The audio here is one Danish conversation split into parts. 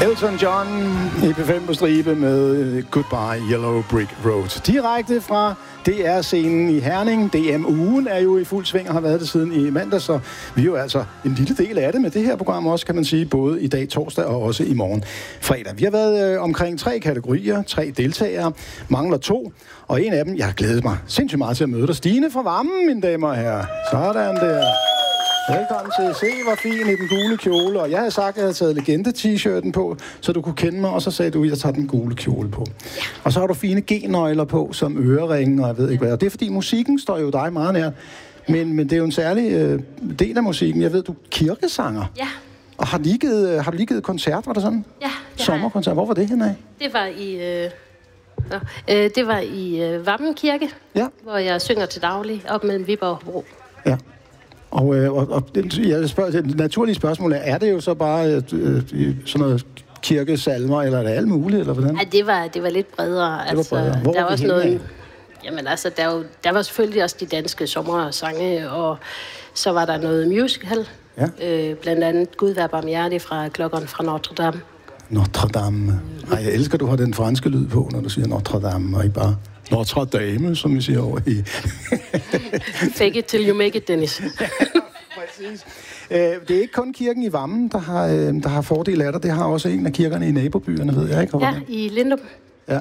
Elton John i P5 på stribe med Goodbye Yellow Brick Road. Direkte fra DR-scenen i Herning. DM-ugen er jo i fuld sving og har været det siden i mandag, så vi er jo altså en lille del af det med det her program også, kan man sige, både i dag torsdag og også i morgen fredag. Vi har været omkring 3 kategorier, 3 deltagere, mangler 2, og en af dem, jeg har glædet mig sindssygt meget til at møde dig, Stine fra Vammen, mine damer og herrer. Sådan der. Velkommen til. Se, hvor fin i den gule kjole. Og jeg havde sagt, at jeg havde taget legende-t-shirten på, så du kunne kende mig, og så sagde du, at jeg tager den gule kjole på. Ja. Og så har du fine G-nøgler på, som øreringe, og jeg ved ikke hvad. Og det er, fordi musikken står jo dig meget nær. Men det er jo en særlig del af musikken. Jeg ved, du er kirkesanger. Ja. Og har du lige givet koncert, var det sådan? Ja. Sommerkoncert. Hvor var det henad? Det var i Vammen Kirke, ja, hvor jeg synger til daglig op mellem Viborg og Hobro. Ja. Og det naturlige spørgsmål er det jo så bare sådan noget kirkesalmer, eller er det alt muligt, eller hvordan? Nej, det var lidt bredere. Altså, der var også noget. Jamen altså, der var selvfølgelig også de danske sommersange, og så var der noget musical. Ja. Blandt andet Gud vær barmhjertig fra Klokkeren fra Notre Dame. Notre Dame. Ej, jeg elsker, du har den franske lyd på, når du siger Notre Dame, og ikke bare Notre Dame, som vi siger over i... Fake it till you make it, Dennis. Ja, præcis. Det er ikke kun kirken i Vammen, der har fordel af dig. Det har også en af kirkerne i nabobyerne, ved jeg ikke. Ja, i Lindum. Ja.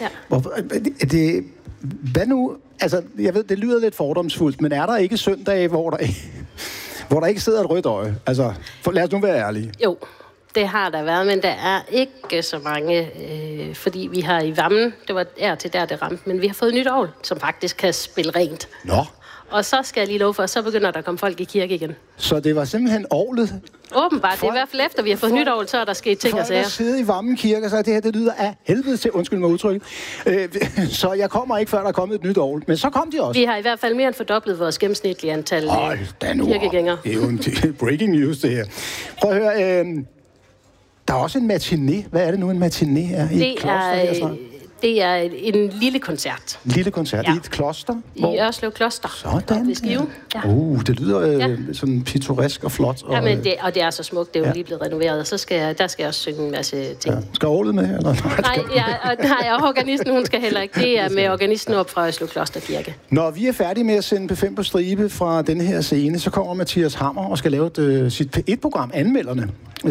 Hvad nu? Altså, jeg ved, det lyder lidt fordomsfuldt, men er der ikke søndage, hvor der ikke sidder et rødt øje? Altså, lad os nu være ærlige. Jo. Det har der været, men der er ikke så mange, fordi vi har i Vammen, det var til der, det ramte, men vi har fået nyt orgel, som faktisk kan spille rent. Nå. Og så skal jeg lige love for, så begynder der at komme folk i kirke igen. Så det var simpelthen orglet? Åbenbart, det er i hvert fald efter, vi har fået nyt orgel, så er der sket ting og sager. For at sidde i Vammen Kirke, så det her, det lyder af helvede til, undskyld mig udtrykket. Så jeg kommer ikke, før der er kommet et nyt orgel, men så kom de også. Vi har i hvert fald mere end fordoblet vores gennemsnitlige antal kirkegængere. Det er jo en breaking news, det her. Prøv at høre... Der er også en matiné. Hvad er det nu, en matiné er? I et kloster, det er en lille koncert. En lille koncert i et kloster? I Ørslev Kloster. Sådan. Ved Skive. Ja. Det lyder sådan pittoresk og flot. Ja, men det er så smukt. Det er jo lige blevet renoveret, og så skal jeg også synge en masse ting. Ja. Skal orglet med? Eller? Nej, og organisten, hun skal heller ikke. Det er med organisten op fra Ørslev Kloster Kirke. Når vi er færdige med at sende P5 på stribe fra den her scene, så kommer Mathias Hammer og skal lave sit P1-program, Anmelderne.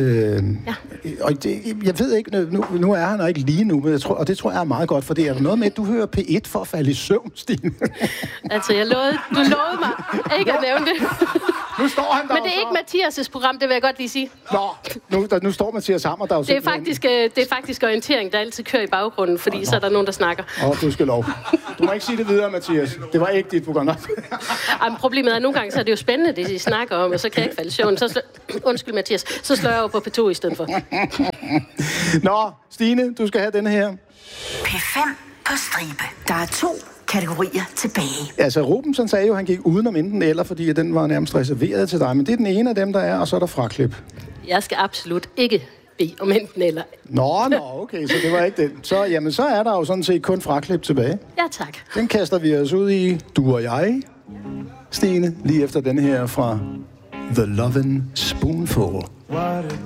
Og jeg ved ikke, nu er han ikke lige nu, men og det tror jeg er meget godt, for det er noget med, at du hører P1 for at falde i søvn, Stine. Altså, du lovede mig ikke at nævne det. Nu står han der. Men det er ikke Mathias' program, det vil jeg godt lige sige. Nu står Mathias Hammer der. Det er faktisk orientering, der altid kører i baggrunden, fordi så er der nogen, der snakker. Du skal lov. Du må ikke sige det videre, Mathias. Det var ikke dit program. Men problemet er, at nogle gange så er det jo spændende, det I snakker om, og så kan jeg ikke falde i søvn. Undskyld, Mathias. Så slår jeg over på P2 i stedet for. Nå, Stine, du skal have denne her. P5 på stribe. Der er 2 kategorier tilbage. Altså, Rubensen sagde jo, at han gik udenom enten eller, fordi den var nærmest reserveret til dig. Men det er den ene af dem, der er, og så er der fraklip. Jeg skal absolut ikke bede om enten eller. Nå, okay, så det var ikke den. Så er der jo sådan set kun fraklip tilbage. Ja, tak. Den kaster vi os ud i, du og jeg, Stine, lige efter den her fra The Lovin' Spoonful.